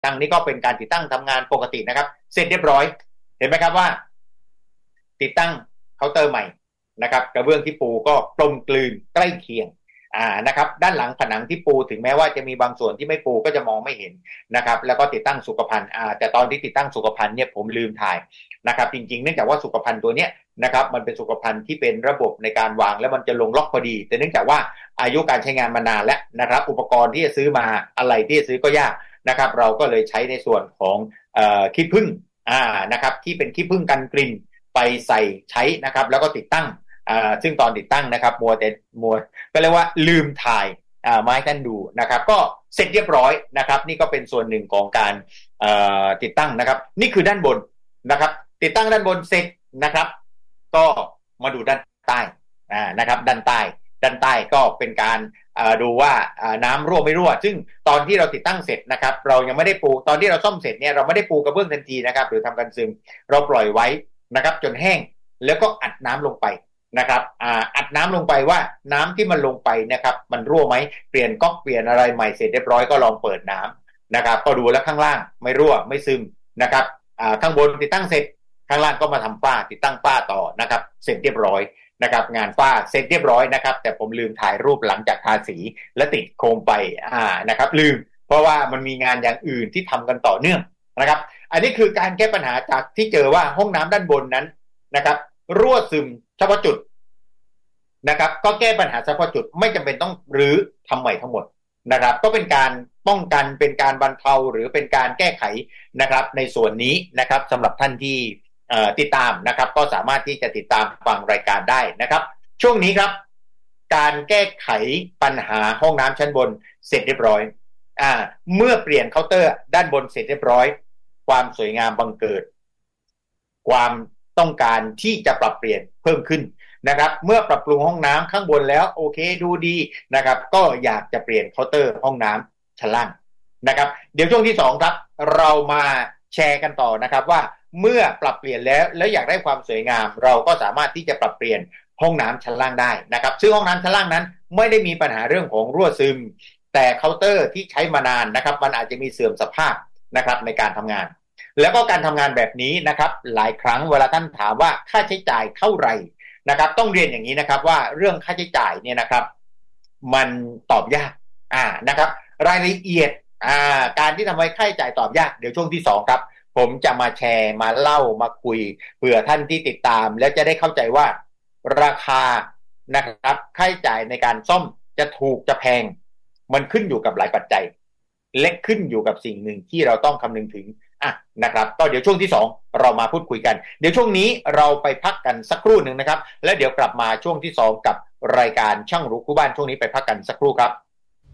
ตั้งนี้ก็เป็นการติดตั้งทำงานปกตินะครับเสร็จเรียบร้อยเห็นไหมครับว่าติดตั้งเคาน์เตอร์ใหม่นะครับกระเบื้องที่ปูก็กลมกลืนใกล้เคียงนะครับด้านหลังผนังที่ปูถึงแม้ว่าจะมีบางส่วนที่ไม่ปูก็จะมองไม่เห็นนะครับแล้วก็ติดตั้งสุขภัณฑ์แต่ตอนที่ติดตั้งสุขภัณฑ์เนี่ยผมลืมถ่ายนะครับจริงๆเนื่องจากว่าสุขภัณฑ์ตัวเนี้ยนะครับมันเป็นสุขภัณฑ์ที่เป็นระบบในการวางแล้วมันจะลงล็อกพอดีแต่เนื่องจากว่าอายุการใช้งานมานานแล้วนะครับอุปกรณ์ที่จะซื้อมาอะไรที่จะซื้อก็ยากนะครับเราก็เลยใช้ในส่วนของขี้ผึ้งนะครับที่เป็นขี้ผึ้งกันกลิ่นไปใส่ใช้นะครับแล้วก็ติดตั้งซึ่งตอนติดตั้งนะครับมัวก็เรียกว่าลืมถ่ายมาให้ท่านดูนะครับก็เสร็จเรียบร้อยนะครับนี่ก็เป็นส่วนหนึ่งของการติดตั้งนะครับนี่คือด้านบนนะครับติดตั้งด้านบนเสร็จนะครับก็มาดูด้านใต้นะครับด้านใต้ก็เป็นการดูว่าน้ำรั่วไม่รั่วซึ่งตอนที่เราติดตั้งเสร็จนะครับเรายังไม่ได้ปูตอนที่เราซ่อมเสร็จเนี่ยเราไม่ได้ปูกระเบื้องทันทีนะครับหรือทำกันซึมเราปล่อยไว้นะครับจนแห้งแล้วก็อัดน้ำลงไปนะครับอัดน้ำลงไปว่าน้ำที่มันลงไปนะครับมันรั่วไหมเปลี่ยนก๊อกเปลี่ยนอะไรใหม่เสร็จเรียบร้อยก็ลองเปิดน้ำนะครับก็ดูแล้วข้างล่างไม่รั่วไม่ซึมนะครับข้างบนติดตั้งเสร็จข้างล่างก็มาทำฝ้าติดตั้งฝ้าต่อนะครับเสร็จเรียบร้อยนะครับงานฝ้าเสร็จเรียบร้อยนะครับแต่ผมลืมถ่ายรูปหลังจากทาสีและติดโคมไปนะครับลืมเพราะว่ามันมีงานอย่างอื่นที่ทำกันต่อเนื่องนะครับอันนี้คือการแก้ปัญหาจากที่เจอว่าห้องน้ำด้านบนนั้นนะครับรั่วซึมเฉพาะจุดนะครับก็แก้ปัญหาเฉพาะจุดไม่จำเป็นต้องรื้อทำใหม่ทั้งหมดนะครับก็เป็นการป้องกันเป็นการบรรเทาหรือเป็นการแก้ไขนะครับในส่วนนี้นะครับสำหรับท่านที่ติดตามนะครับก็สามารถที่จะติดตามฟังรายการได้นะครับช่วงนี้ครับการแก้ไขปัญหาห้องน้ำชั้นบนเสร็จเรียบร้อยเมื่อเปลี่ยนเคาน์เตอร์ด้านบนเสร็จเรียบร้อยความสวยงามบังเกิดความต้องการที่จะปรับเปลี่ยนเพิ่มขึ้นนะครับเมื่อปรับปรุงห้องน้ำข้างบนแล้วโอเคดูดีนะครับก็อยากจะเปลี่ยนเคาน์เตอร์ห้องน้ำชั้นล่างนะครับเดี๋ยวช่วงที่2ครับเรามาแชร์กันต่อนะครับว่าเมื่อปรับเปลี่ยนแล้วอยากได้ความสวยงามเราก็สามารถที่จะปรับเปลี่ยนห้องน้ำชั้นล่างได้นะครับซึ่งห้องน้ำชั้นล่างนั้นไม่ได้มีปัญหาเรื่องของรั่วซึมแต่เคาน์เตอร์ที่ใช้มานานนะครับมันอาจจะมีเสื่อมสภาพนะครับในการทำงานแล้วก็การทำงานแบบนี้นะครับหลายครั้งเวลาท่านถามว่าค่าใช้จ่ายเท่าไหร่นะครับต้องเรียนอย่างนี้นะครับว่าเรื่องค่าใช้จ่ายเนี่ยนะครับมันตอบยากนะครับรายละเอียดการที่ทำให้ค่าใช้จ่ายตอบยากเดี๋ยวช่วงที่2ครับผมจะมาแชร์มาเล่ามาคุยเผื่อท่านที่ติดตามแล้วจะได้เข้าใจว่าราคานะครับค่าใช้จ่ายในการซ่อมจะถูกจะแพงมันขึ้นอยู่กับหลายปัจจัยและขึ้นอยู่กับสิ่งหนึ่งที่เราต้องคำนึงถึงนะครับก็เดี๋ยวช่วงที่2เรามาพูดคุยกันเดี๋ยวช่วงนี้เราไปพักกันสักครู่หนึ่งนะครับแล้วเดี๋ยวกลับมาช่วงที่2กับรายการช่างรู้คู่บ้านช่วงนี้ไปพักกันสักครู่ครับ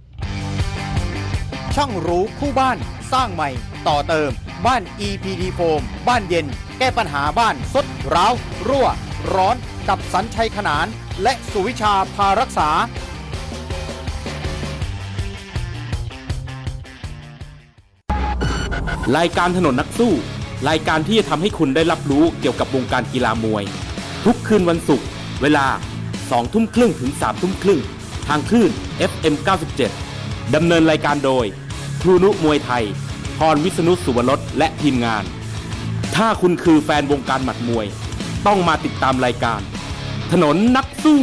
ช่างรู้คู่บ้านสร้างใหม่ต่อเติมบ้าน EPD Foam บ้านเย็นแก้ปัญหาบ้านทรุดร้าวรั่วร้อนกับสัญชัยขนานและสุวิชาพารักษารายการถนนนักสู้รายการที่จะทำให้คุณได้รับรู้เกี่ยวกับวงการกีฬามวยทุกคืนวันศุกร์เวลา 20:30 ถึง 21:30 ทางคลื่น FM 97ดำเนินรายการโดยครูนุมวยไทยพรวิษณุสุวรสและทีมงานถ้าคุณคือแฟนวงการหมัดมวยต้องมาติดตามรายการถนนนักสู้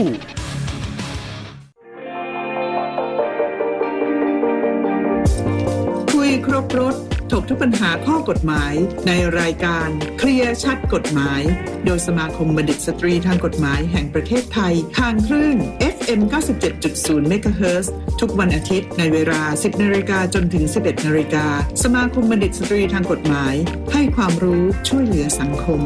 คุยครบรถถกทุกปัญหาข้อกฎหมายในรายการเคลียร์ชัดกฎหมายโดยสมาคมบัณฑิตสตรีทางกฎหมายแห่งประเทศไทยทางคลื่น FM 97.0 เมกะเฮิรตซ์ทุกวันอาทิตย์ในเวลา 10:00 นจนถึง 11:00 นสมาคมบัณฑิตสตรีทางกฎหมายให้ความรู้ช่วยเหลือสังคม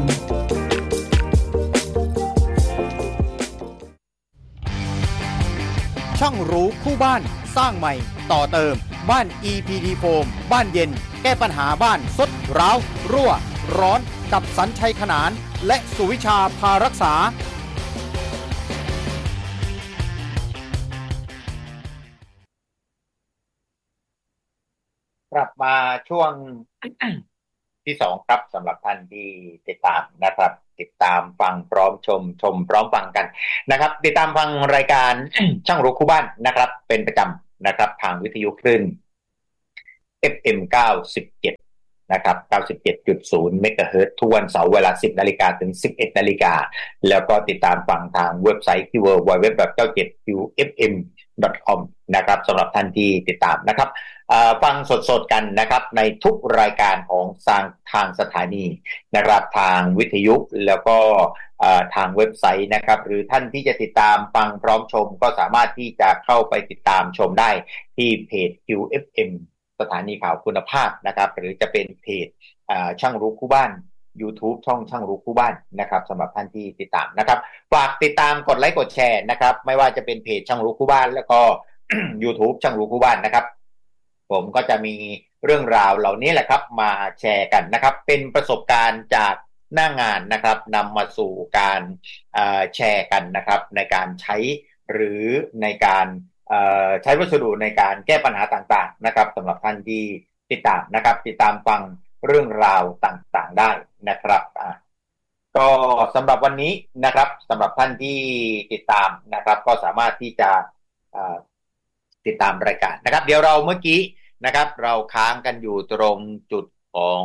ช่างรู้คู่บ้านสร้างใหม่ต่อเติมบ้าน EPD Foam บ้านเย็นแก้ปัญหาบ้านทรุดร้าวรั่วร้อนกับสัญชัยขนานและสุวิชาพารักษากลับมาช่วง ที่2ครับสำหรับท่านที่ติดตามนะครับติดตามฟังพร้อมชมพร้อมฟังกันนะครับติดตามฟังรายการ ช่างรู้คู่บ้านนะครับเป็นประจำนะครับทางวิทยุคลื่น FM 97นะครับ 97.0 เมกะเฮิรตซ์ทุกวันเสาร์เวลา 10 นาฬิกาถึง 11 นาฬิกาแล้วก็ติดตามฟังทางเว็บไซต์ที่ www.97qfm.com นะครับสำหรับท่านที่ติดตามนะครับฟังสดๆกันนะครับในทุกรายการของทางสถานีนะครับทางวิทยุแล้วก็ทางเว็บไซต์นะครับหรือท่านที่จะติดตามฟังพร้อมชมก็สามารถที่จะเข้าไปติดตามชมได้ที่เพจ QFM สถานีข่าวคุณภาพนะครับหรือจะเป็นเพจช่างรู้คู่บ้าน YouTube ช่องช่างรู้คู่บ้านนะครับสำหรับท่านที่ติดตามนะครับฝากติดตามกดไลค์กดแชร์นะครับไม่ว่าจะเป็นเพจช่างรู้คู่บ้านแล้วก็ YouTube ช่างรู้คู่บ้านนะครับผมก็จะมีเรื่องราวเหล่านี้แหละครับมาแชร์กันนะครับเป็นประสบการณ์จากหน้างานนะครับนำมาสู่การแชร์กันนะครับในการใช้หรือในการใช้วัสดุในการแก้ปัญหาต่างๆนะครับสำหรับท่านที่ติดตามนะครับติดตามฟังเรื่องราวต่างๆได้นะครับก็สำหรับวันนี้นะครับสำหรับท่านที่ติดตามนะครับก็สามารถที่จะติดตามรายการนะครับเดี๋ยวเราเมื่อกี้นะครับเราค้างกันอยู่ตรงจุดของ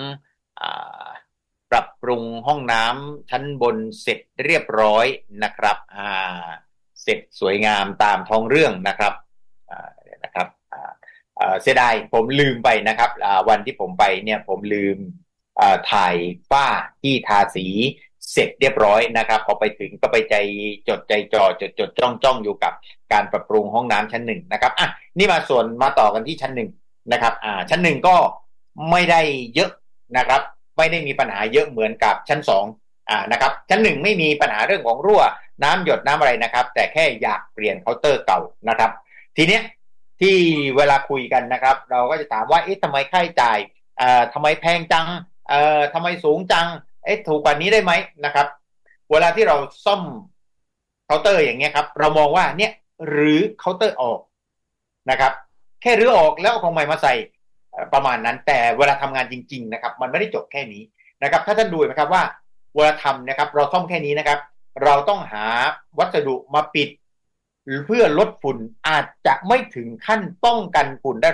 ปรับปรุงห้องน้ำชั้นบนเสร็จเรียบร้อยนะครับเสร็จสวยงามตามท้องเรื่องนะครับนะครับเสียดายผมลืมไปนะครับวันที่ผมไปเนี่ยผมลืมถ่ายฝ้าที่ทาสีเสร็จเรียบร้อยนะครับพอไปถึงก็ไปใจจ่อจ้องอยู่กับการปรับปรุงห้องน้ำชั้นหนึ่งนะครับนี่มาต่อกันที่ชั้นหนึ่งนะครับชั้นหนึ่งก็ไม่ได้เยอะนะครับไม่ได้มีปัญหาเยอะเหมือนกับชั้นสองนะครับชั้นหนึ่งไม่มีปัญหาเรื่องของรั่วน้ำหยดน้ำอะไรนะครับแต่แค่อยากเปลี่ยนเคาน์เตอร์เก่านะครับทีเนี้ยที่เวลาคุยกันนะครับเราก็จะถามว่าทำไมค่าใช้จ่ายทำไมแพงจังทำไมสูงจังถูกกว่านี้ได้ไหมนะครับเวลาที่เราซ่อมเคาน์เตอร์อย่างเงี้ยครับเรามองว่าเนี่ยรื้อเคาน์เตอร์ออกนะครับแค่รื้อออกแล้วเอาของใหม่มาใส่ประมาณนั้นแต่เวลาทำงานจริงๆนะครับมันไม่ได้จบแค่นี้นะครับถ้าท่านดูนะครับว่าเวลาทำนะครับเราซ่อมแค่นี้นะครับเราต้องหาวัสดุมาปิดเพื่อลดฝุ่นอาจจะไม่ถึงขั้นป้องกันฝุ่นได้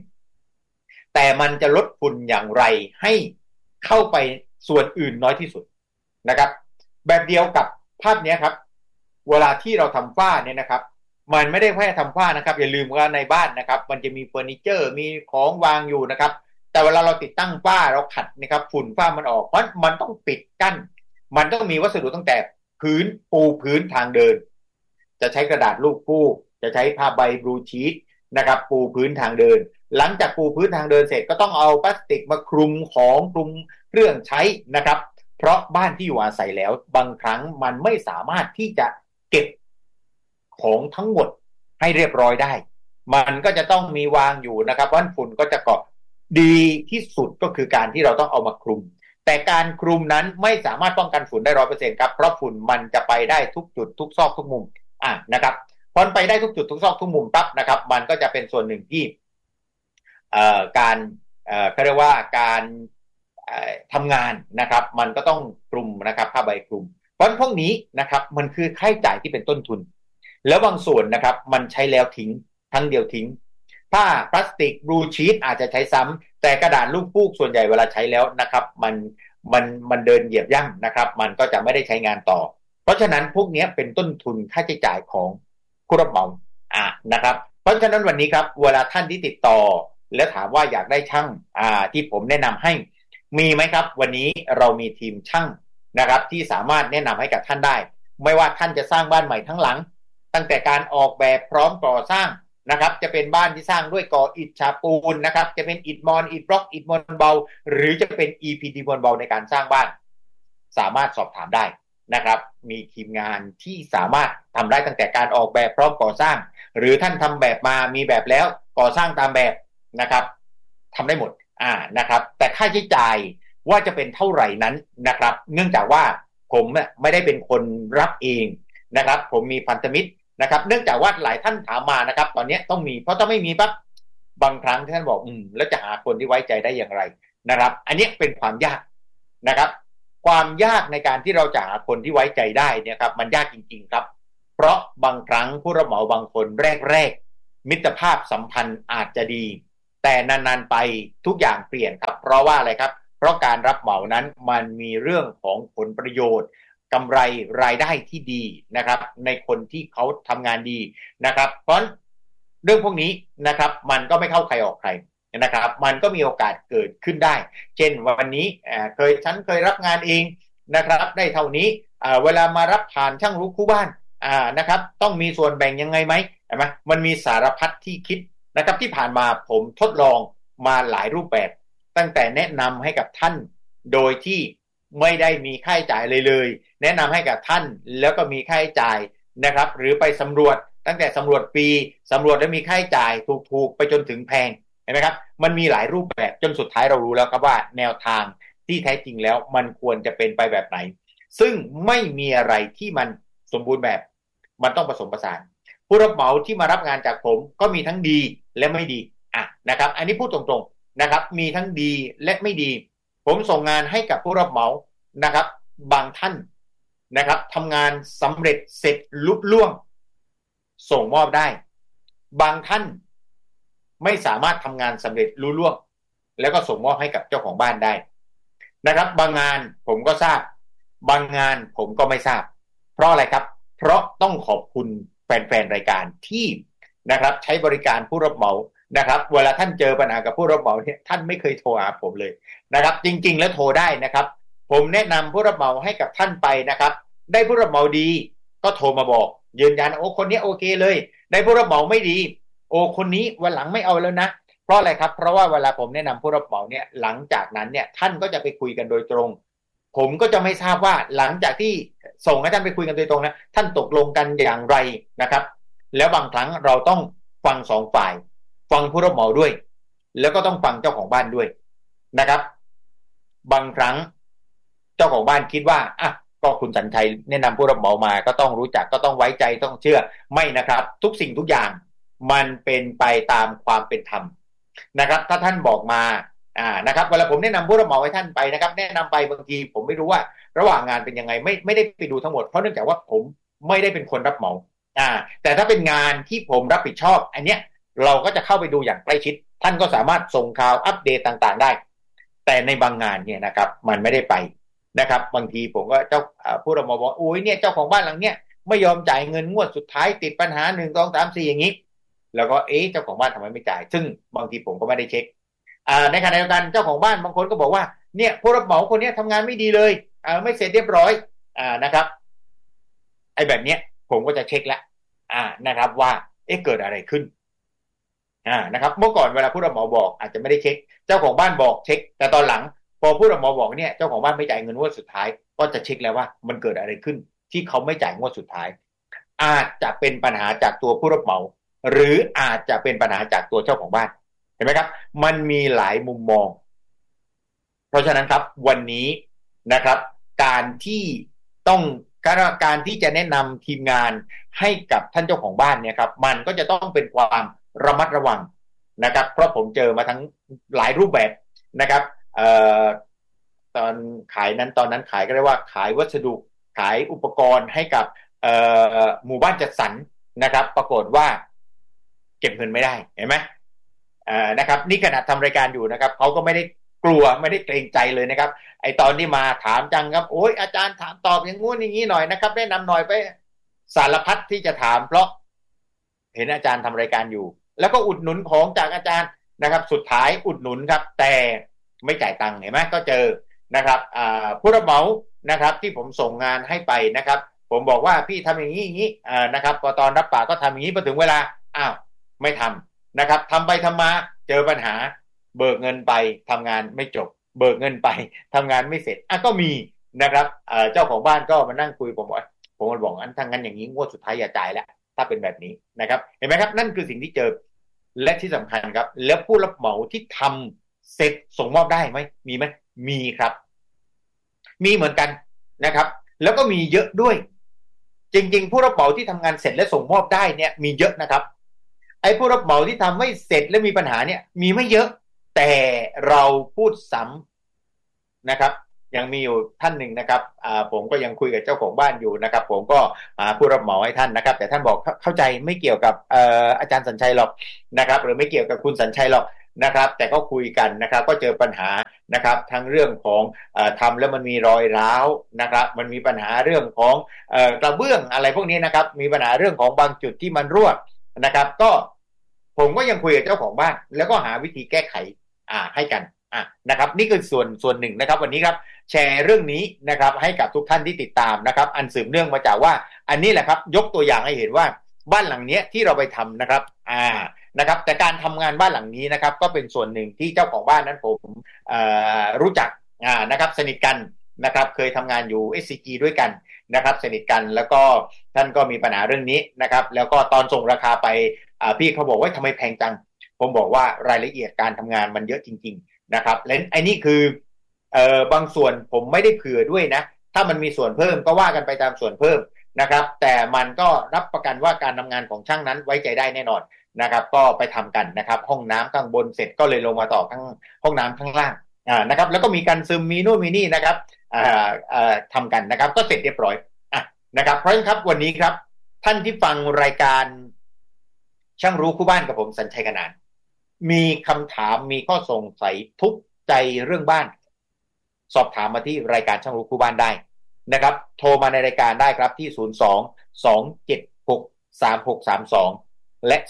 100% แต่มันจะลดฝุ่นอย่างไรให้เข้าไปส่วนอื่นน้อยที่สุดนะครับแบบเดียวกับภาพนี้ครับเวลาที่เราทำฝ้าเนี่ยนะครับมันไม่ได้แค่ทำฝ้านะครับอย่าลืมว่าในบ้านนะครับมันจะมีเฟอร์นิเจอร์มีของวางอยู่นะครับแต่เวลาเราติดตั้งฝ้าเราขัดนะครับฝุ่นฝ้ามันออกเพราะมันต้องปิดกั้นมันต้องมีวัสดุตั้งแต่ปูพื้นทางเดินจะใช้กระดาษลูกฟูกจะใช้ผ้าใบบลูชีทนะครับปูพื้นทางเดินหลังจากปูพื้นทางเดินเสร็จก็ต้องเอาพลาสติกมาคลุมของคลุมเครื่องใช้นะครับเพราะบ้านที่อยู่อาศัยแล้วบางครั้งมันไม่สามารถที่จะเก็บของทั้งหมดให้เรียบร้อยได้มันก็จะต้องมีวางอยู่นะครับว่าฝุ่นก็จะเกาะดีที่สุดก็คือการที่เราต้องเอามาคลุมแต่การคลุมนั้นไม่สามารถป้องกันฝุ่นได้ 100% ครับเพราะฝุ่นมันจะไปได้ทุกจุดทุกซอกทุกมุมนะครับพอไปได้ทุกจุดทุกซอกทุกมุมปั๊บนะครับมันก็จะเป็นส่วนหนึ่งที่การเขาเรียกว่าการทำงานนะครับมันก็ต้องคลุมนะครับผ้าใบคลุมเพราะพวกนี้นะครับมันคือค่าใช้จ่ายที่เป็นต้นทุนแล้วบางส่วนนะครับมันใช้แล้วทิ้งทั้งเดียวทิ้งผ้าพลาสติกบลูชีทอาจจะใช้ซ้ำแต่กระดาษลูกฟูกส่วนใหญ่เวลาใช้แล้วนะครับมันเดินเหยียบย่ำนะครับมันก็จะไม่ได้ใช้งานต่อเพราะฉะนั้นพวกนี้เป็นต้นทุนค่าใช้จ่ายของผู้รับเหมานะครับเพราะฉะนั้นวันนี้ครับเวลาท่านที่ติดต่อแล้วถามว่าอยากได้ช่างที่ผมแนะนำให้มีไหมครับวันนี้เรามีทีมช่างนะครับที่สามารถแนะนำให้กับท่านได้ไม่ว่าท่านจะสร้างบ้านใหม่ทั้งหลังตั้งแต่การออกแบบพร้อมก่อสร้างนะครับจะเป็นบ้านที่สร้างด้วยก่ออิฐฉาบปูนนะครับจะเป็นอิฐมอนอิฐบล็อกอิฐมอนเบาหรือจะเป็น EPD มอนเบาในการสร้างบ้านสามารถสอบถามได้นะครับมีทีมงานที่สามารถทำได้ตั้งแต่การออกแบบพร้อมก่อสร้างหรือท่านทำแบบมามีแบบแล้วก่อสร้างตามแบบนะครับทำได้หมดนะครับแต่ค่าใช้จ่ายว่าจะเป็นเท่าไหร่นั้นนะครับเนื่องจากว่าผมไม่ได้เป็นคนรับเองนะครับผมมีพันธมิตรนะครับเนื่องจากว่าหลายท่านถามมานะครับตอนนี้ต้องมีเพราะถ้าไม่มีปั๊บบางครั้งท่านบอกแล้วจะหาคนที่ไว้ใจได้อย่างไรนะครับอันนี้เป็นความยากนะครับความยากในการที่เราจะหาคนที่ไว้ใจได้เนี่ยครับมันยากจริงๆครับเพราะบางครั้งผู้รับเหมาบางคนแรกๆมิตรภาพสัมพันธ์อาจจะดีแแต่นานๆไปทุกอย่างเปลี่ยนครับเพราะว่าอะไรครับเพราะการรับเหมานั้นมันมีเรื่องของผลประโยชน์กำไรรายได้ที่ดีนะครับในคนที่เขาทำงานดีนะครับเพราะเรื่องพวกนี้นะครับมันก็ไม่เข้าใครออกใครนะครับมันก็มีโอกาสเกิดขึ้นได้เช่นวันนี้ฉันเคยรับงานเองนะครับได้เท่านี้เวลามารับผ่านช่างรู้คู่บ้านนะครับต้องมีส่วนแบ่งยังไงไหมใช่ไหมมันมีสารพัดที่คิดนะครับที่ผ่านมาผมทดลองมาหลายรูปแบบตั้งแต่แนะนำให้กับท่านโดยที่ไม่ได้มีค่าใช้จ่ายเลยแนะนำให้กับท่านแล้วก็มีค่าใช้จ่ายนะครับหรือไปสำรวจตั้งแต่สำรวจปีสำรวจแล้วมีค่าใช้จ่ายถูกๆไปจนถึงแพงเห็นไหมครับมันมีหลายรูปแบบจนสุดท้ายเรารู้แล้วครับว่าแนวทางที่แท้จริงแล้วมันควรจะเป็นไปแบบไหนซึ่งไม่มีอะไรที่มันสมบูรณ์แบบมันต้องผสมผสานผู้รับเหมาที่มารับงานจากผมก็มีทั้งดีและไม่ดีนะครับอันนี้พูดตรงๆนะครับมีทั้งดีและไม่ดีผมส่งงานให้กับผู้รับเหมานะครับบางท่านนะครับทำงานสำเร็จเสร็จลุล่วงส่งมอบได้บางท่านไม่สามารถทำงานสำเร็จลุล่วงแล้วก็ส่งมอบให้กับเจ้าของบ้านได้นะครับบางงานผมก็ทราบบางงานผมก็ไม่ทราบเพราะอะไรครับเพราะต้องขอบคุณแฟนๆรายการที่นะครับใช้บริการผู้รับเหมานะครับเวลาท่านเจอปัญหากับผู้รับเหมาเนี่ยท่านไม่เคยโทรหาผมเลยนะครับจริงๆแล้วโทรได้นะครับผมแนะนำผู้รับเหมาให้กับท่านไปนะครับได้ผู้รับเหมาดีก็โทรมาบอกยืนยันโอ้คนนี้โอเคเลยได้ผู้รับเหมาไม่ดีโอ้คนนี้วันหลังไม่เอาแล้วนะเพราะอะไรครับเพราะว่าเวลาผมแนะนำผู้รับเหมาเนี่ยหลังจากนั้นเนี่ยท่านก็จะไปคุยกันโดยตรงผมก็จะไม่ทราบว่าหลังจากที่ส่งให้ท่านไปคุยกันโดยตรงนะท่านตกลงกันอย่างไรนะครับแล้วบางครั้งเราต้องฟังสองฝ่ายฟังผู้รับเหมาด้วยแล้วก็ต้องฟังเจ้าของบ้านด้วยนะครับบางครั้งเจ้าของบ้านคิดว่าก็คุณสัญชัยแนะนำผู้รับเหมามาก็ต้องรู้จักก็ต้องไว้ใจต้องเชื่อไม่นะครับทุกสิ่งทุกอย่างมันเป็นไปตามความเป็นธรรมนะครับถ้าท่านบอกมานะครับเวลาผมแนะนำผู้รับเหมาให้ท่านไปนะครับแนะนำไปบางทีผมไม่รู้ว่าระหว่างงานเป็นยังไงไม่ได้ไปดูทั้งหมดเพราะเนื่องจากว่าผมไม่ได้เป็นคนรับเหมาแต่ถ้าเป็นงานที่ผมรับผิดชอบอันเนี้ยเราก็จะเข้าไปดูอย่างใกล้ชิดท่านก็สามารถส่งข่าวอัปเดตต่างๆได้แต่ในบางงานเนี่ยนะครับมันไม่ได้ไปนะครับบางทีผมก็ผู้รับเหมาบอกโอ้ยเนี่ยเจ้าของบ้านหลังเนี้ยไม่ยอมจ่ายเงินงวดสุดท้ายติดปัญหา1 2 3 4อย่างนี้แล้วก็เจ้าของบ้านทำไมไม่จ่ายซึ่งบางทีผมก็ไม่ได้เช็คในขณะเดียวกันเจ้าของบ้านบางคนก็บอกว่าเนี่ยผู้รับเหมาคนนี้ทำงานไม่ดีเลยไม่เสร็จเรียบร้อยนะครับไอ้แบบเนี้ยผมก็จะเช็คแล้วนะครับว่าเกิดอะไรขึ้นนะครับเมื่อก่อนเวลาผู้รับเหมาบอกอาจจะไม่ได้เช็คเจ้าของบ้านบอกเช็คแต่ตอนหลังพอผู้รับเหมาบอกเนี่ยเจ้าของบ้านไม่จ่ายเงินงวดสุดท้ายก็จะเช็คแล้วว่ามันเกิดอะไรขึ้นที่เขาไม่จ่ายงวดสุดท้ายอาจจะเป็นปัญหาจากตัวผู้รับเหมาหรืออาจจะเป็นปัญหาจากตัวเจ้าของบ้านเห็นไหมครับมันมีหลายมุมมองเพราะฉะนั้นครับวันนี้นะครับการที่จะแนะนำทีมงานให้กับท่านเจ้าของบ้านเนี่ยครับมันก็จะต้องเป็นความระมัดระวังนะครับเพราะผมเจอมาทั้งหลายรูปแบบนะครับตอนนั้นขายก็เรียกว่าขายวัสดุขายอุปกรณ์ให้กับหมู่บ้านจัดสรรนะครับปรากฏว่าเก็บเงินไม่ได้เห็นไหมนะครับนี่ขณะทำรายการอยู่นะครับเขาก็ไม่ได้กลัวไม่ได้เกรงใจเลยนะครับไอตอนที่มาถามจังครับโอ้ยอาจารย์ถามตอบอย่างงู้นอย่างนี้หน่อยนะครับแนะนำหน่อยไปสารพัดที่จะถามเพราะเห็นอาจารย์ทำรายการอยู่แล้วก็อุดหนุนของจากอาจารย์นะครับสุดท้ายอุดหนุนครับแต่ไม่จ่ายตังค์เห็นไหมก็เจอนะครับผู้รับเหมานะครับที่ผมส่งงานให้ไปนะครับผมบอกว่าพี่ทำอย่างนี้นะครับพอตอนรับปากก็ทำอย่างนี้พอถึงเวลาไม่ทำนะครับทำไปทำมาเจอปัญหาเบิกเงินไปทำงานไม่จบเบิกเงินไปทำงานไม่เสร็จก็มีนะครับเจ้าของบ้านก็มานั่งคุยผมบอกถ้างั้นอย่างนี้งวดสุดท้ายอย่าจ่ายแล้วถ้าเป็นแบบนี้นะครับเห็นไหมครับนั่นคือสิ่งที่เจอและที่สำคัญครับแล้วผู้รับเหมาที่ทำเสร็จส่งมอบได้ไหมมีไหมมีครับมีเหมือนกันนะครับแล้วก็มีเยอะด้วยจริงๆผู้รับเหมาที่ทำงานเสร็จและส่งมอบได้เนี่ยมีเยอะนะครับไอ้ผู้รับเหมาที่ทำไม่เสร็จและมีปัญหาเนี่ยมีไม่เยอะแต่เราพูดซ้ำนะครับยังมีอยู่ท่านหนึ่งนะครับผมก็ยังคุยกับเจ้าของบ้านอยู่นะครับผมก็ผู้รับเหมาให้ท่านนะครับแต่ท่านบอกเข้าใจไม่เกี่ยวกับอาจารย์สัญชัยหรอกนะครับหรือไม่เกี่ยวกับคุณสัญชัยหรอกนะครับแต่ก็คุยกันนะครับก็เจอปัญหานะครับทั้งเรื่องของทำแล้วมันมีรอยร้าวนะครับมันมีปัญหาเรื่องของกระเบื้องอะไรพวกนี้นะครับมีปัญหาเรื่องของบางจุดที่มันรั่วนะครับก็ผมก็ยังคุยกับเจ้าของบ้านแล้วก็หาวิธีแก้ไขให้กันนะครับนี่คือส่วนหนึ่งนะครับวันนี้ครับแชร์เรื่องนี้นะครับให้กับทุกท่านที่ติดตามนะครับอันสืบเนื่องมาจากว่าอันนี้แหละครับยกตัวอย่างให้เห็นว่าบ้านหลังนี้ที่เราไปทำนะครับนะครับแต่การทำงานบ้านหลังนี้นะครับก็เป็นส่วนหนึ่งที่เจ้าของบ้านนั้นผมรู้จักนะครับสนิทกันนะครับเคยทำงานอยู่ SCG ด้วยกันนะครับสนิทกันแล้วก็ท่านก็มีปัญหาเรื่องนี้นะครับแล้วก็ตอนส่งราคาไปพี่เขาบอกว่าทำไมแพงจังผมบอกว่ารายละเอียดการทำงานมันเยอะจริงๆนะครับและไอ้นี่คือบางส่วนผมไม่ได้เผื่อด้วยนะถ้ามันมีส่วนเพิ่มก็ว่ากันไปตามส่วนเพิ่มนะครับแต่มันก็รับประกันว่าการทำงานของช่างนั้นไว้ใจได้แน่นอนนะครับก็ไปทำกันนะครับห้องน้ำข้างบนเสร็จก็เลยลงมาต่อข้างห้องน้ำข้างล่างนะครับแล้วก็มีการซึมมีนู่นมีนี่นะครับทำกันนะครับก็เสร็จเรียบร้อยนะครับเพราะฉะนั้นครับวันนี้ครับท่านที่ฟังรายการช่างรู้คู่บ้านกับผมสัญชัยกนานมีคำถามมีข้อสงสัยทุกใจเรื่องบ้านสอบถามมาที่รายการช่างรู้คู่บ้านได้นะครับโทรมาในรายการได้ครับที่02-276-3632และ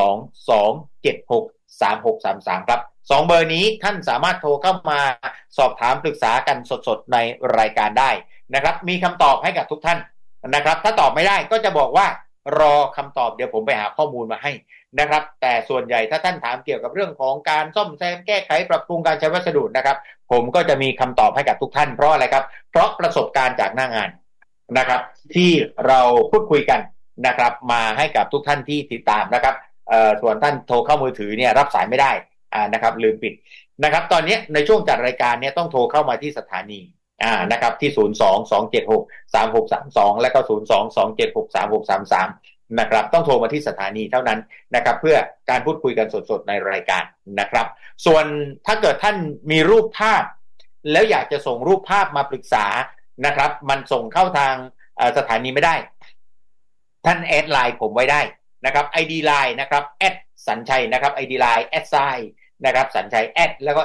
02-276-3633ครับ2เบอร์นี้ท่านสามารถโทรเข้ามาสอบถามปรึกษากันสดๆในรายการได้นะครับมีคำตอบให้กับทุกท่านนะครับถ้าตอบไม่ได้ก็จะบอกว่ารอคำตอบเดี๋ยวผมไปหาข้อมูลมาให้นะครับแต่ส่วนใหญ่ถ้าท่านถามเกี่ยวกับเรื่องของการซ่อมแซมแก้ไขปรับปรุงการใช้วัสดุนะครับผมก็จะมีคำตอบให้กับทุกท่านเพราะอะไรครับเพราะประสบการณ์จากหน้างานนะครับที่เราพูดคุยกันนะครับมาให้กับทุกท่านที่ติดตามนะครับส่วนท่านโทรเข้ามือถือเนี่ยรับสายไม่ได้นะครับลืมปิดนะครับตอนนี้ในช่วงจัดรายการเนี่ยต้องโทรเข้ามาที่สถานีนะครับที่02-276-3632และก็02-276-3633นะครับต้องโทรมาที่สถานีเท่านั้นนะครับเพื่อการพูดคุยกันสดๆในรายการนะครับส่วนถ้าเกิดท่านมีรูปภาพแล้วอยากจะส่งรูปภาพมาปรึกษานะครับมันส่งเข้าทางสถานีไม่ได้ท่านแอดไลน์ผมไว้ได้นะครับ ID ไลน์นะครับแอดสัญชัยนะครับ ID ไลน์แอดไซน์นะครับสัญชัยแอดแล้วก็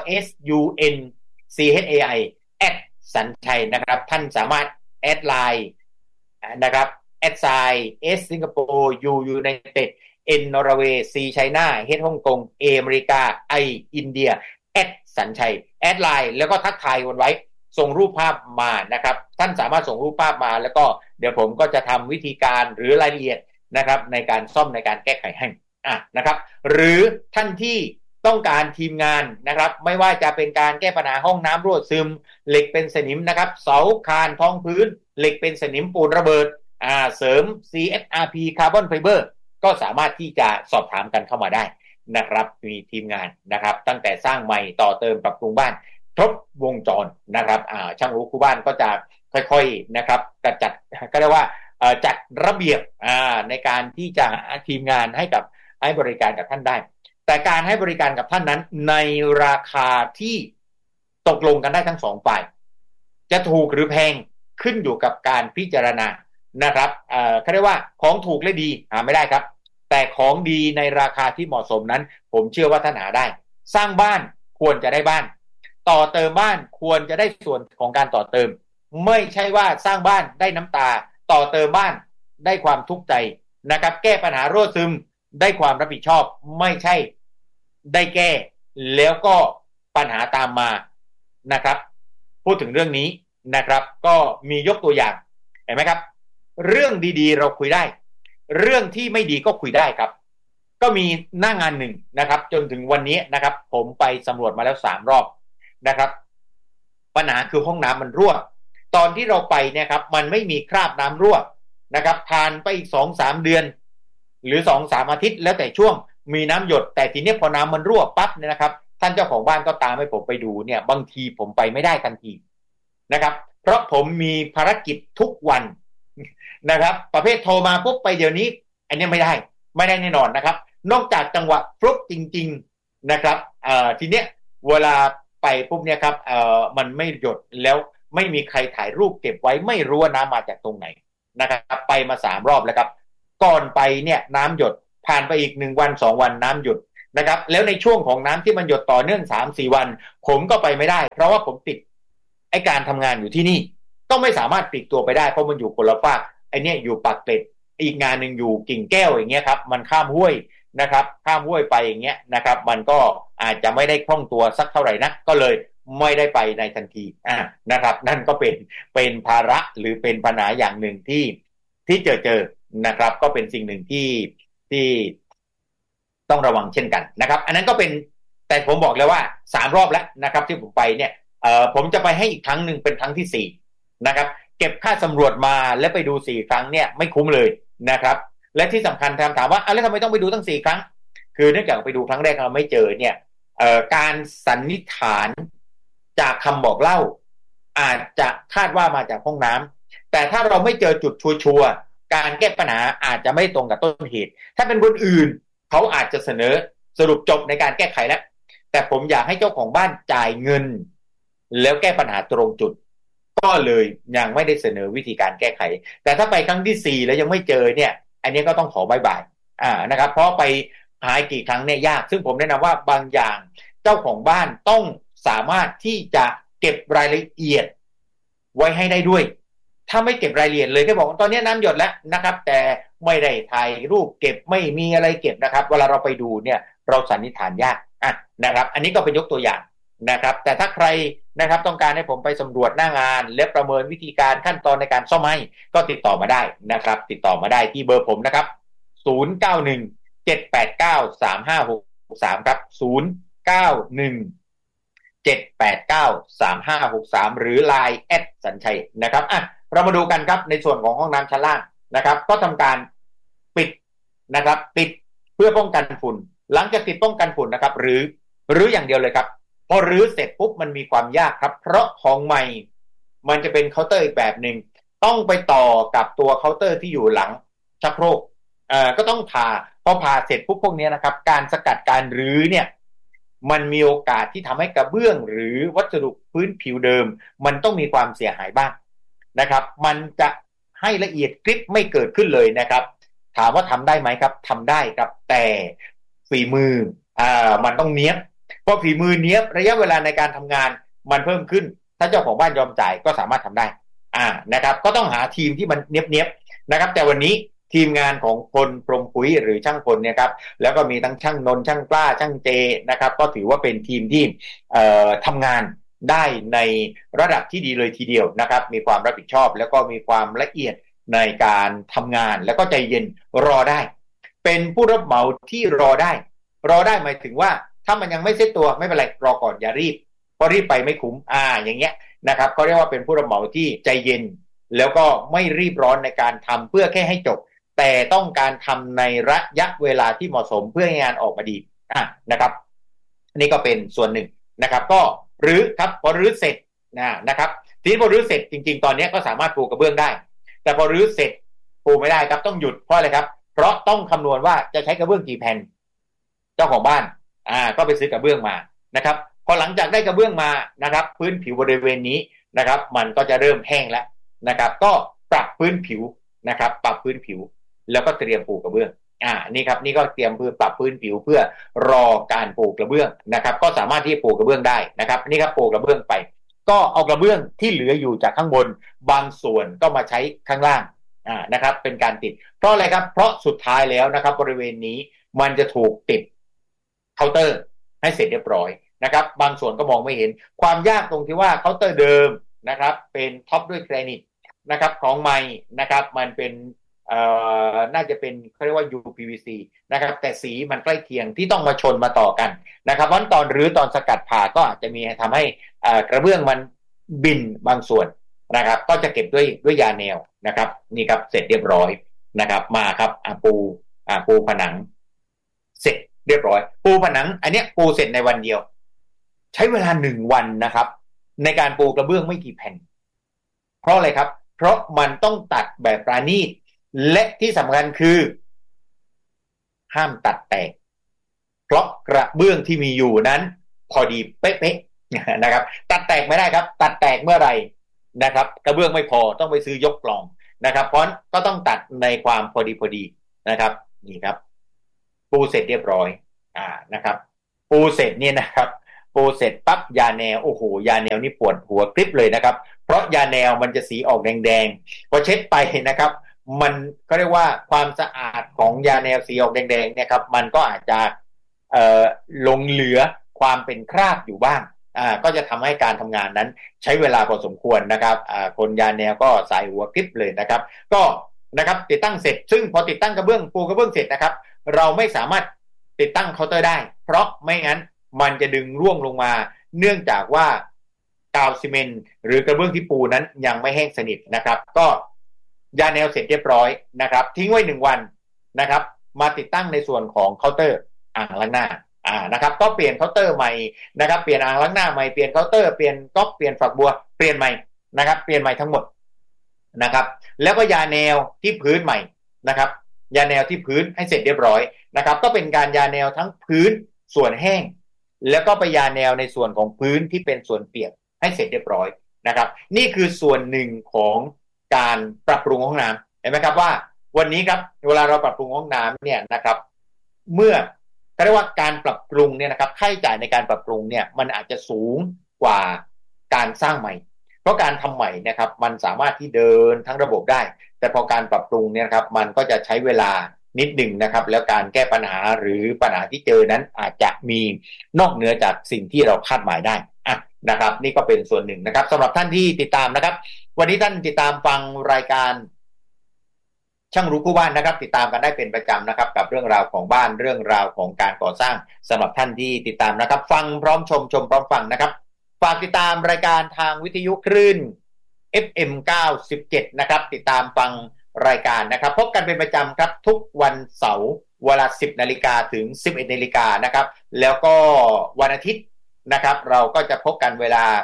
SUNCHAI แอดสัญชัยนะครับท่านสามารถแอดไลน์นะครับแอดไซน์ S สิงคโปร์ U ยูไนเต็ด N นอร์เวย์ C ไชน่า H ฮ่องกง A อเมริกา I อินเดียแอดสัญชัยแอดไลน์แล้วก็ทักทายกันไว้ส่งรูปภาพมานะครับท่านสามารถส่งรูปภาพมาแล้วก็เดี๋ยวผมก็จะทำวิธีการหรือรายละเอียดนะครับในการซ่อมในการแก้ไขให้นะครับหรือท่านที่ต้องการทีมงานนะครับไม่ว่าจะเป็นการแก้ปัญหาห้องน้ำรั่วซึมเหล็กเป็นสนิมนะครับเสาคานท้องพื้นเหล็กเป็นสนิมปูนระเบิดเสริม CSRP คาร์บอนไฟเบอร์ก็สามารถที่จะสอบถามกันเข้ามาได้นะครับมีทีมงานนะครับตั้งแต่สร้างใหม่ต่อเติมปรับปรุงบ้านครบวงจรนะครับช่างรู้คู่บ้านก็จะค่อยๆนะครับกระจัดก็เรียกว่าจัดระเบียบในการที่จะทีมงานให้บริการกับท่านได้แต่การให้บริการกับท่านนั้นในราคาที่ตกลงกันได้ทั้งสองฝ่ายจะถูกหรือแพงขึ้นอยู่กับการพิจารณานะครับเขาเรียกว่าของถูกและดีไม่ได้ครับแต่ของดีในราคาที่เหมาะสมนั้นผมเชื่อว่าท่านหาได้สร้างบ้านควรจะได้บ้านต่อเติมบ้านควรจะได้ส่วนของการต่อเติมไม่ใช่ว่าสร้างบ้านได้น้ำตาต่อเติมบ้านได้ความทุกข์ใจนะครับแก้ปัญหารั่วซึมได้ความรับผิดชอบไม่ใช่ได้แก้แล้วก็ปัญหาตามมานะครับพูดถึงเรื่องนี้นะครับก็มียกตัวอย่างเห็นไหมครับเรื่องดีๆเราคุยได้เรื่องที่ไม่ดีก็คุยได้ครับก็มีหน้างานหนึ่งนะครับจนถึงวันนี้นะครับผมไปสำรวจมาแล้ว3 รอบนะครับปัญหาคือห้องน้ำมันรั่วตอนที่เราไปเนี่ยครับมันไม่มีคราบน้ำรั่วนะครับผ่านไปอีก 2-3 เดือนหรือ 2-3 อาทิตย์แล้วแต่ช่วงมีน้ำหยดแต่ทีนี้พอน้ำมันรั่วปั๊บเนี่ยนะครับท่านเจ้าของบ้านก็ตามให้ผมไปดูเนี่ยบางทีผมไปไม่ได้ทันทีนะครับเพราะผมมีภารกิจทุกวันนะครับประเภทโทรมาปุ๊บไปเดี๋ยวนี้อันนี้ไม่ได้แน่นอนนะครับนอกจากจังหวะฟลุกจริงๆนะครับทีเนี้ยเวลาไปปุ๊บเนี่ยครับมันไม่หยดแล้วไม่มีใครถ่ายรูปเก็บไว้ไม่รู้ว่าน้ำมาจากตรงไหนนะครับไปมา3 รอบแล้วครับก่อนไปเนี่ยน้ำหยดผ่านไปอีก1 วัน 2 วันน้ำหยุดนะครับแล้วในช่วงของน้ำที่มันหยดต่อเนื่อง 3-4 วันผมก็ไปไม่ได้เพราะว่าผมติดไอ้การทำงานอยู่ที่นี่ก็ไม่สามารถปลีกตัวไปได้เพราะมันอยู่คนละฝากไอ้เนี่ยอยู่ปากเกร็ดอีกงานหนึ่งอยู่กิ่งแก้วอย่างเงี้ยครับมันข้ามห้วยนะครับข้ามห้วยไปอย่างเงี้ยนะครับมันก็อาจจะไม่ได้คล่องตัวสักเท่าไหร่นักก็เลยไม่ได้ไปในทันทีนะครับนั่นก็เป็นภาระหรือเป็นปัญหาอย่างหนึ่งที่เจอนะครับก็เป็นสิ่งหนึ่งที่ต้องระวังเช่นกันนะครับอันนั้นก็เป็นแต่ผมบอกเลยว่า3 รอบแล้วนะครับที่ผมไปเนี่ยผมจะไปให้อีกครั้งหนึ่งเป็นครั้งที่4นะครับเก็บค่าสำรวจมาแล้วไปดู4 ครั้งเนี่ยไม่คุ้มเลยนะครับและที่สำคัญถามว่าแล้วทำไมต้องไปดูตั้ง4 ครั้งคือเนื่องจากไปดูครั้งแรกเราไม่เจอเนี่ยการสันนิษฐานจากคำบอกเล่าอาจจะคาดว่ามาจากห้องน้ำแต่ถ้าเราไม่เจอจุดชัวร์การแก้ปัญหาอาจจะไม่ตรงกับต้นเหตุถ้าเป็นคนอื่นเขาอาจจะเสนอสรุปจบในการแก้ไขแล้วแต่ผมอยากให้เจ้าของบ้านจ่ายเงินแล้วแก้ปัญหาตรงจุดก็เลยยังไม่ได้เสนอวิธีการแก้ไขแต่ถ้าไปครั้งที่4แล้วยังไม่เจอเนี่ยอันนี้ก็ต้องขอบายบายนะครับเพราะไปหากี่ครั้งเนี่ยยากซึ่งผมแนะนำว่าบางอย่างเจ้าของบ้านต้องสามารถที่จะเก็บรายละเอียดไว้ให้ได้ด้วยถ้าไม่เก็บรายละเอียดเลยแค่บอกตอนนี้น้ำหยดแล้วนะครับแต่ไม่ได้ถ่ายรูปเก็บไม่มีอะไรเก็บนะครับเวลาเราไปดูเนี่ยเราสันนิษฐานยากนะครับอันนี้ก็เป็นยกตัวอย่างนะครับแต่ถ้าใครนะครับต้องการให้ผมไปสำรวจหน้างานและประเมินวิธีการขั้นตอนในการซ่อมให้ก็ติดต่อมาได้นะครับติดต่อมาได้ที่เบอร์ผมนะครับ0917893563ครับ0917893563หรือ LINE สัญชัยนะครับเรามาดูกันครับในส่วนของห้องน้ำชั้นล่างนะครับก็ทำการปิดนะครับปิดเพื่อป้องกันฝุ่นหลังจากติดป้องกันฝุ่นนะครับหรืออย่างเดียวเลยครับพอรื้อเสร็จปุ๊บมันมีความยากครับเพราะของใหม่มันจะเป็นเคาน์เตอร์อีกแบบหนึ่งต้องไปต่อกับตัวเคาน์เตอร์ที่อยู่หลังชักโครกก็ต้องผ่าพอผ่าเสร็จปุ๊บพวกนี้นะครับการสกัดการรื้อเนี่ยมันมีโอกาสที่ทำให้กระเบื้องหรือวัสดุพื้นผิวเดิมมันต้องมีความเสียหายบ้างนะครับมันจะให้ละเอียดกริบไม่เกิดขึ้นเลยนะครับถามว่าทำได้ไหมครับทำได้ครับแต่ฝีมือมันต้องเนี้ยบพอฝีมือเนี้ยบระยะเวลาในการทำงานมันเพิ่มขึ้นถ้าเจ้าของบ้านยอมจ่ายก็สามารถทำได้นะครับก็ต้องหาทีมที่มันเนี้ยบนะครับแต่วันนี้ทีมงานของพลพรหมปุ๋ยหรือช่างพลเนี่ยครับแล้วก็มีทั้งช่างนนท์ช่างกล้าช่างเจนะครับก็ถือว่าเป็นทีมที่ทำงานได้ในระดับที่ดีเลยทีเดียวนะครับมีความรับผิดชอบแล้วก็มีความละเอียดในการทำงานแล้วก็ใจเย็นรอได้เป็นผู้รับเหมาที่รอได้หมายถึงว่าถ้ามันยังไม่เซ็ตตัวไม่เป็นไรรอก่อนอย่ารีบเพราะรีบไปไม่คุ้มอย่างเงี้ยนะครับเขาเรียกว่าเป็นผู้รับเหมาที่ใจเย็นแล้วก็ไม่รีบร้อนในการทำเพื่อแค่ให้จบแต่ต้องการทำในระยะเวลาที่เหมาะสมเพื่อให้งานออกมาดีนะครับนี่ก็เป็นส่วนหนึ่งนะครับก็รื้อครับพอรื้อเสร็จนะครับทีนี้พอรื้อเสร็จจริงๆตอนนี้ก็สามารถปูกระเบื้องได้แต่พอรื้อเสร็จปูไม่ได้ครับต้องหยุดเพราะอะไรครับเพราะต้องคำนวณว่าจะใช้กระเบื้องกี่แผ่นเจ้าของบ้านก็ไปซื้อกระเบื้องมานะครับพอหลังจากได้กระเบื้องมานะครับพื้นผิวบริเวณนี้นะครับมันก็จะเริ่มแห้งแล้วนะครับก็ปรับพื้นผิวนะครับปรับพื้นผิวแล้วก็เตรียมปูกระเบื้องนี่ครับนี่ก็เตรียมปรับพื้นผิวเพื่อรอการปูกระเบื้องนะครับก็สามารถที่ปูกระเบื้องได้นะครับนี่ครับปูกระเบื้องไปก็เอากระเบื้องที่เหลืออยู่จากข้างบนบางส่วนก็มาใช้ข้างล่างนะครับเป็นการติดเพราะอะไรครับเพราะสุดท้ายแล้วนะครับบริเวณนี้มันจะถูกติดเคาน์เตอร์ให้เสร็จเรียบร้อยนะครับบางส่วนก็มองไม่เห็นความยากตรงที่ว่าเคาน์เตอร์เดิมนะครับเป็นท็อปด้วยแกรนิตนะครับของใหม่นะครับมันเป็นน่าจะเป็นเขาเรียกว่า UPVC นะครับแต่สีมันใกล้เคียงที่ต้องมาชนมาต่อกันนะครับเพราะตอนรื้อตอนสกัดผ่าก็อาจจะมีทำให้กระเบื้องมันบินบางส่วนนะครับก็จะเก็บด้วยยาแนวนะครับนี่ครับเสร็จเรียบร้อยนะครับมาครับปูผนังเสร็จเรียบร้อยปูผนังอันนี้ปูเสร็จในวันเดียวใช้เวลา1 วันนะครับในการปูกระเบื้องไม่กี่แผ่นเพราะอะไรครับเพราะมันต้องตัดแบบปราณีตและที่สำคัญคือห้ามตัดแตกเพราะกระเบื้องที่มีอยู่นั้นพอดีเป๊ะๆนะครับตัดแตกไม่ได้ครับตัดแตกเมื่อไหร่นะครับกระเบื้องไม่พอต้องไปซื้อยกกล่องนะครับเพราะก็ต้องตัดในความพอดีนะครับนี่ครับปูเสร็จเรียบร้อยนะครับปูเสร็จเนี่ยนะครับปูเสร็จปั๊บยาแนวโอ้โหยาแนวนี่ปวดหัวกริบเลยนะครับเพราะยาแนวมันจะสีออกแดงๆพอเช็ดไปนะครับมันก็เรียกว่าความสะอาดของยาแนวสีออกแดงๆเนี่ยครับมันก็อาจจะลงเหลือความเป็นคราบอยู่บ้างก็จะทำให้การทำงานนั้นใช้เวลาพอสมควรนะครับคนยาแนวก็สายหัวกริบเลยนะครับก็นะครับติดตั้งเสร็จซึ่งพอติดตั้งกระเบื้องปูกระเบื้องเสร็จนะครับเราไม่สามารถติดตั้งเคาน์เตอร์ได้เพราะไม่งั้นมันจะดึงร่วงลงมาเนื่องจากว่ากาวซีเมนต์หรือกระเบื้องที่ปูนั้นยังไม่แห้งสนิทนะครับก็ยาแนวเสร็จเรียบร้อยนะครับทิ้งไว้1วันนะครับมาติดตั้งในส่วนของเคาน์เตอร์อ่างล้างหน้านะครับก็เปลี่ยนเคาน์เตอร์ใหม่นะครับเปลี่ยนอ่างล้างหน้าใหม่เปลี่ยนเคาน์เตอร์เปลี่ยนก๊อกเปลี่ยนฝักบัวเปลี่ยนใหม่นะครับเปลี่ยนใหม่ทั้งหมดนะครับแล้วก็ยาแนวที่พื้นใหม่นะครับยาแนวที่พื้นให้เสร็จเรียบร้อยนะครับก็เป็นการยาแนวทั้งพื้นส่วนแห้งแล้วก็ไปยาแนวในส่วนของพื้นที่เป็นส่วนเปียกให้เสร็จเรียบร้อยนะครับนี่คือส่วนหนึ่งของการปรับปรุงห้องน้ำเห็นไหมครับว่าวันนี้ครับเวลาเราปรับปรุงห้องน้ำเนี่ยนะครับเมื่อเรียกว่าการปรับปรุงเนี่ยนะครับค่าใช้จ่ายในการปรับปรุงเนี่ยมันอาจจะสูงกว่าการสร้างใหม่เพราะการทำใหม่นะครับมันสามารถที่เดินทั้งระบบได้แต่พอการปรับปรุงเนี่ยครับมันก็จะใช้เวลานิดหนึ่งนะครับแล้วการแก้ปัญหาหรือปัญหาที่เจอนั้นอาจจะมีนอกเหนือจากสิ่งที่เราคาดหมายได้นะครับนี่ก็เป็นส่วนหนึ่งนะครับสำหรับท่านที่ติดตามนะครับวันนี้ท่านติดตามฟังรายการช่างรู้คู่บ้านนะครับติดตามกันได้เป็นประจำนะครับกับเรื่องราวของบ้านเรื่องราวของการก่อสร้างสำหรับท่านที่ติดตามนะครับฟังพร้อมชมพร้อมฟังนะครับฝากติดตามรายการทางวิทยุคลื่น FM 97นะครับติดตามฟังรายการนะครับพบกันเป็นประจำครับทุกวันเสาร์เวลา 10:00 นถึง 11:00 นนะครับแล้วก็วันอาทิตย์นะครับเราก็จะพบกันเวลา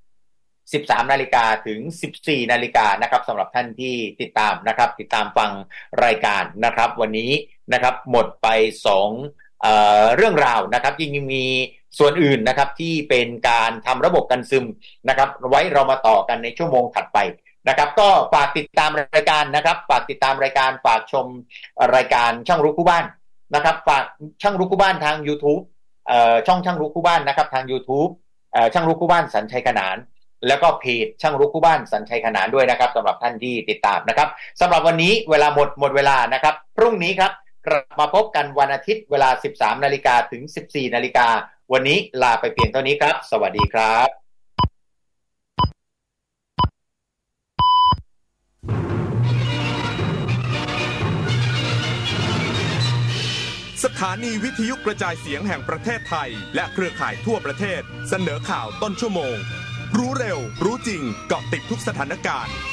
13:00 นถึง 14:00 นนะครับสำหรับท่านที่ติดตามนะครับติดตามฟังรายการนะครับวันนี้นะครับหมดไป2เรื่องราวนะครับยิ่งมีส่วนอื่นนะครับที่เป็นการทำระบบกันซึมนะครับไว้เรามาต่อกันในชั่วโมงถัดไปนะครับก็ฝากติดตามรายการนะครับฝากติดตามรายการฝากชมรายการช่างรู้คู่บ้านนะครับฝากช่างรู้คู่บ้านทาง YouTube ช่องช่างรู้คู่บ้านนะครับทาง YouTube ช่างรู้คู่บ้านสัญชัยขนานแล้วก็เพจช่างรู้คู่บ้านสัญชัยขนานด้วยนะครับสำหรับท่านที่ติดตามนะครับสำหรับวันนี้เวลาหมดเวลานะครับพรุ่งนี้ครับกลับมาพบกันวันอาทิตย์เวลา 13:00 นถึง 14:00 นวันนี้ลาไปเพียงเท่านี้ครับสวัสดีครับสถานีวิทยุกระจายเสียงแห่งประเทศไทยและเครือข่ายทั่วประเทศเสนอข่าวต้นชั่วโมงรู้เร็วรู้จริงเกาะติดทุกสถานการณ์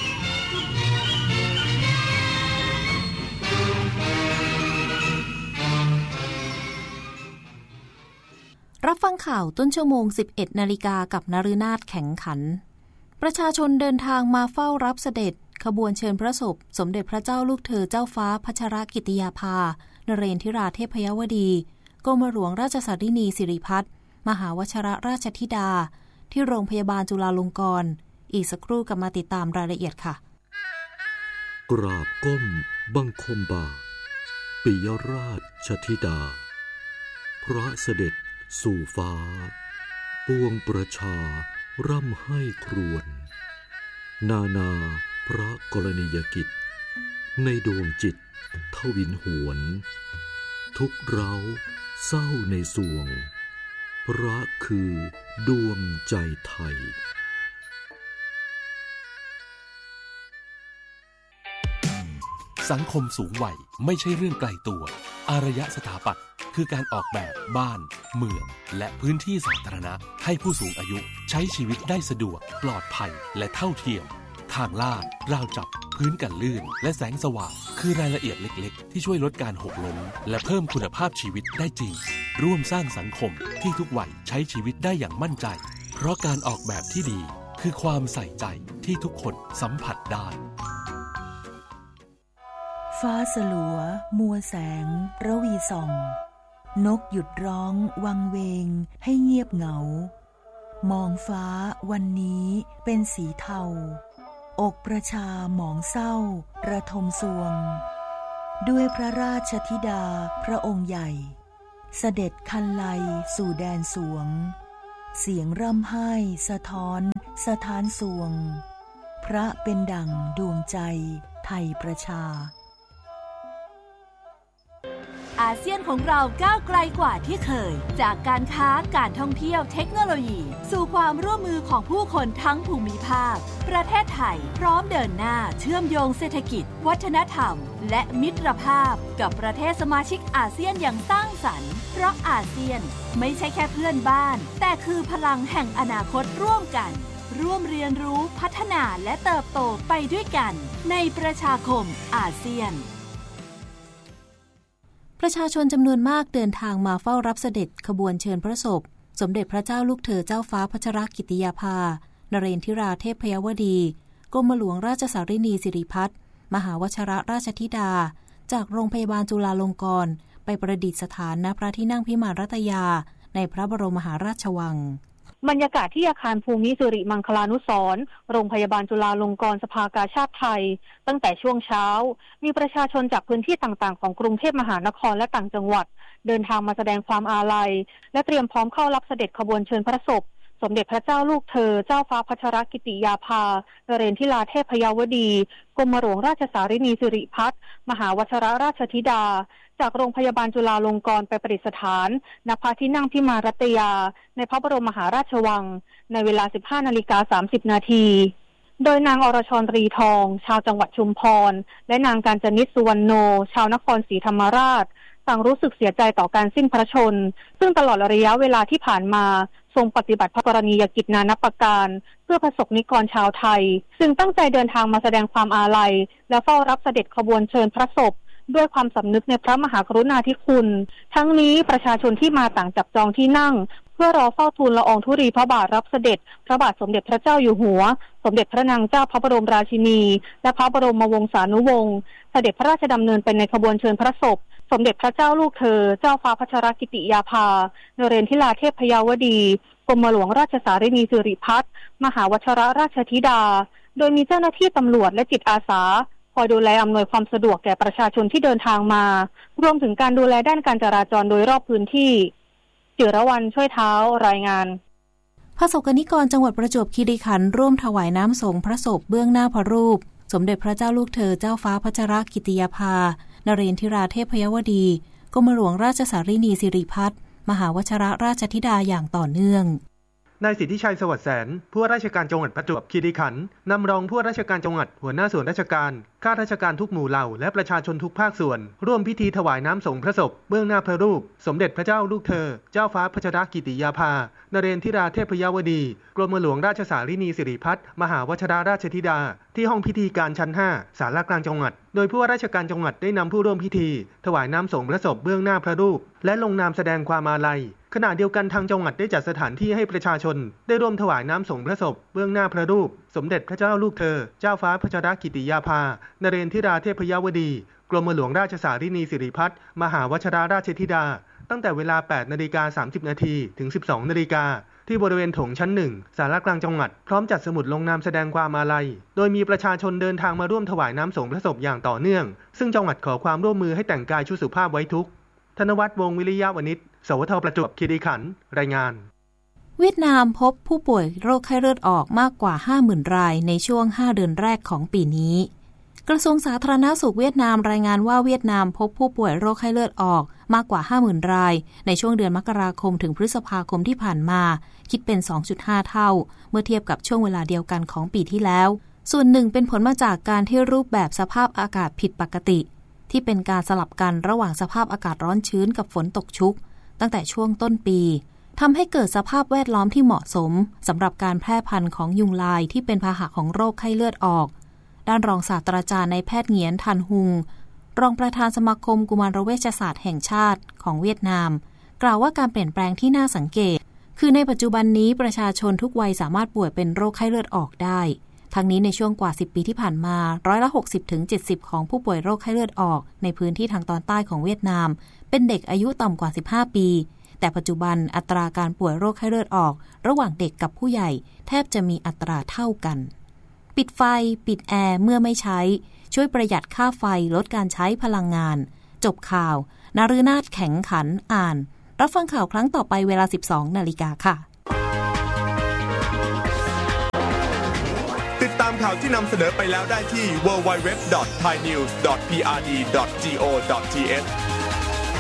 รับฟังข่าวต้นชั่วโมง 11:00 นกับนฤนาถแข็งขันประชาชนเดินทางมาเฝ้ารับเสด็จขบวนเชิญพระศพสมเด็จพระเจ้าลูกเธอเจ้าฟ้าพัชรกิติยาภานเรนทิราเทพยวดีกรมหลวงราชสารินีสิริพัฒน์มหาวชิรราชธิดาที่โรงพยาบาลจุฬาลงกรณ์อีกสักครู่กลับมาติดตามรายละเอียดค่ะกราบก้มบังคมบาทปิยราชธิดาพระเสด็จสู่ฟ้าปวงประชาร่ำให้ครวญนาพระกรณียกิจในดวงจิตทวินหวนทุกเร้าเศร้าในสวงพระคือดวงใจไทยสังคมสูงวัยไม่ใช่เรื่องไกลตัวอารยสถาปัตย์คือการออกแบบบ้านเมืองและพื้นที่สาธารณะให้ผู้สูงอายุใช้ชีวิตได้สะดวกปลอดภัยและเท่าเทียมทางลาดราวจับพื้นกันลื่นและแสงสว่างคือรายละเอียดเล็กๆที่ช่วยลดการหกล้มและเพิ่มคุณภาพชีวิตได้จริงร่วมสร้างสังคมที่ทุกวัยใช้ชีวิตได้อย่างมั่นใจเพราะการออกแบบที่ดีคือความใส่ใจที่ทุกคนสัมผัสได้ฟ้าสลัวมัวแสงระวีส่องนกหยุดร้องวังเวงให้เงียบเหงามองฟ้าวันนี้เป็นสีเทาอกประชาหมองเศร้าระทมสวงด้วยพระราชธิดาพระองค์ใหญ่เสด็จคันไลสู่แดนสวงเสียงร่ำไห้สะท้อนสถานสวงพระเป็นดั่งดวงใจไทยประชาอาเซียนของเราก้าวไกลกว่าที่เคยจากการค้าการท่องเที่ยวเทคโนโลยีสู่ความร่วมมือของผู้คนทั้งภูมิภาคประเทศไทยพร้อมเดินหน้าเชื่อมโยงเศรษฐกิจวัฒนธรรมและมิตรภาพกับประเทศสมาชิกอาเซียนอย่างสร้างสรรค์เพราะอาเซียนไม่ใช่แค่เพื่อนบ้านแต่คือพลังแห่งอนาคตร่วมกันร่วมเรียนรู้พัฒนาและเติบโตไปด้วยกันในประชาคมอาเซียนประชาชนจำนวนมากเดินทางมาเฝ้ารับเสด็จขบวนเชิญพระศพสมเด็จพระเจ้าลูกเธอเจ้าฟ้าพัชรกิติยาภานเรนทิราเทพยวดีกรมหลวงราชสารินีสิริพัฒน์มหาวชรราชธิดาจากโรงพยาบาลจุฬาลงกรณ์ไปประดิษฐานณพระที่นั่งพิมานรัตยาในพระบรมมหาราชวังบรรยากาศที่อาคารภูมิสิริมังคลานุสรณ์โรงพยาบาลจุฬาลงกรณ์สภากาชาดไทยตั้งแต่ช่วงเช้ามีประชาชนจากพื้นที่ต่างๆของกรุงเทพมหานครและต่างจังหวัดเดินทางมาแสดงความอาลัยและเตรียมพร้อมเข้ารับเสด็จขบวนเชิญพระศพสมเด็จพระเจ้าลูกเธอเจ้าฟ้าพัชรกิติยาภานเรนทิราเทพยวดีกรมหลวงราชสารินีสิริพัฒน์มหาวชรราชธิดาจากโรงพยาบาลจุฬาลงกรณ์ไปประดิษฐานณพระที่นั่งพิมานรัตยาในพระบรมมหาราชวังในเวลา 15:30 น.โดยนางอรชรตรีทองชาวจังหวัดชุมพรและนางกาญจนิษฐ์สุวรรณโนชาวนครศรีธรรมราชต่างรู้สึกเสียใจต่อการสิ้นพระชนม์ซึ่งตลอดระยะเวลาที่ผ่านมาทรงปฏิบัติพระกรณียกิจนานับประการเพื่อประสบนิกรชาวไทยซึ่งตั้งใจเดินทางมาแสดงความอาลัยและเฝ้ารับเสด็จขบวนเชิญพระศพด้วยความสำนึกในพระมหากรุณาธิคุณทั้งนี้ประชาชนที่มาต่างจับจองที่นั่งเพื่อรอเฝ้าทูลละอองธุลีพระบาทรับเสด็จพระบาทสมเด็จพระเจ้าอยู่หัวสมเด็จพระนางเจ้าพระบรมราชินีและพระบรมวงศานุวงศ์เสด็จพระราชดำเนินไปในขบวนเชิญพระศพสมเด็จพระเจ้าลูกเธอเจ้าฟ้าพัชรกิติยาภานเรนทิราเทพยวดีกรมหลวงราชสารินีสิริพัฒน์มหาวชรราชธิดาโดยมีเจ้าหน้าที่ตำรวจและจิตอาสาคอยดูแลอำนวยความสะดวกแก่ประชาชนที่เดินทางมารวมถึงการดูแลด้านการจราจรโดยรอบพื้นที่จิรวรรณช่วยเท้ารายงานพระสกนิกรจังหวัดประจวบคีรีขันธ์ร่วมถวายน้ำสงฆ์พระศพเบื้องหน้าพระรูปสมเด็จพระเจ้าลูกเธอเจ้าฟ้าพัชรกิติยาภานเรนทิราเทพยวดีกรมหลวงราชสารินีสิริพัฒน์มหาวชรราชธิดาอย่างต่อเนื่องนายสิทธิชัยสวัสดิ์แสนผู้ว่าราชการจังหวัดประจวบคีรีขันธ์นำรองผู้ว่าราชการจังหวัดหัวหน้าส่วนราชการข้าราชการทุกหมู่เหล่าและประชาชนทุกภาคส่วนร่วมพิธีถวายน้ำสงฆ์พระศพเบื้องหน้าพระรูปสมเด็จพระเจ้าลูกเธอเจ้าฟ้าพัชรกิติยาภานเรนทิราเทพยวดีกรมหลวงราชสารินีสิริพัฒน์มหาวชรราชธิดาที่ห้องพิธีการชั้น 5 ศาลากลางจังหวัดโดยผู้ว่าราชการจังหวัดได้นำผู้ร่วมพิธีถวายน้ำสงฆ์พระศพเบื้องหน้าพระรูปและลงนามแสดงความอาลัยขณะเดียวกันทางจังหวัดได้จัดสถานที่ให้ประชาชนได้ร่วมถวายน้ำสงฆ์พระศพเบื้องหน้าพระรูปสมเด็จพระเจ้าลูกเธอเจ้าฟ้าพัชรกิติยาภานเรนทิราเทพยวดีกรมหลวงราชสารินีสิริพัฒน์มหาวชรราชธิดาตั้งแต่เวลา 8:30 น.ถึง 12:00 น.ที่บริเวณโถงชั้น 1 ศาลากลางจังหวัดพร้อมจัดสมุดลงนามแสดงความอาลัยโดยมีประชาชนเดินทางมาร่วมถวายน้ำสงฆ์พระศพอย่างต่อเนื่องซึ่งจังหวัดขอความร่วมมือให้แต่งกายชุดสุภาพไว้ทุกข์ธนวัฒน์วงศ์วิริยะวณิชสวทประจวบคีรีขันธ์รายงานเวียดนามพบผู้ป่วยโรคไข้เลือดออกมากกว่า 50,000 รายในช่วง 5 เดือนแรกของปีนี้กระทรวงสาธารณสุขเวียดนามรายงานว่าเวียดนามพบผู้ป่วยโรคไข้เลือดออกมากกว่า 50,000 รายในช่วงเดือนมกราคมถึงพฤษภาคมที่ผ่านมาคิดเป็น 2.5 เท่าเมื่อเทียบกับช่วงเวลาเดียวกันของปีที่แล้วส่วนหนึ่งเป็นผลมาจากการที่รูปแบบสภาพอากาศผิดปกติที่เป็นการสลับกันระหว่างสภาพอากาศร้อนชื้นกับฝนตกชุกตั้งแต่ช่วงต้นปีทำให้เกิดสภาพแวดล้อมที่เหมาะสมสำหรับการแพร่พันธุ์ของยุงลายที่เป็นพาหะของโรคไข้เลือดออกด้านรองศาสตราจารย์นายแพทย์เหงียนทันฮุงรองประธานสมาคมกุมารเวชศาสตร์แห่งชาติของเวียดนามกล่าวว่าการเปลี่ยนแปลงที่น่าสังเกตคือในปัจจุบันนี้ประชาชนทุกวัยสามารถป่วยเป็นโรคไข้เลือดออกได้ทั้งนี้ในช่วงกว่า 10 ปีที่ผ่านมา60-70%ของผู้ป่วยโรคไข้เลือดออกในพื้นที่ทางตอนใต้ของเวียดนามเป็นเด็กอายุต่ำกว่า15 ปีแต่ปัจจุบันอัตราการป่วยโรคไข้เลือดออกระหว่างเด็กกับผู้ใหญ่แทบจะมีอัตราเท่ากันปิดไฟปิดแอร์เมื่อไม่ใช้ช่วยประหยัดค่าไฟลดการใช้พลังงานจบข่าวนฤนาถแข็งขันอ่านรับฟังข่าวครั้งต่อไปเวลา 12 นาฬิกาค่ะติดตามข่าวที่นำเสนอไปแล้วได้ที่ www.thainews.prd.go.th